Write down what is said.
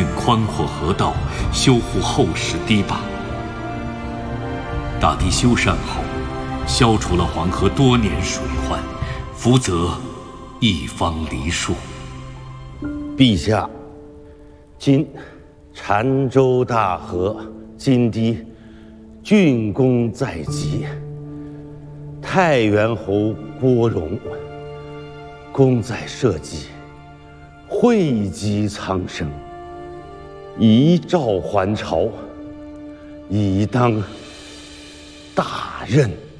浚宽阔河道，修护厚实堤坝。大堤修缮后，消除了黄河多年水患，福泽一方梨树。 陛下，今澶州大河金堤竣工在即，太原侯郭荣功在社稷，惠及苍生，遗诏还朝，以当大任。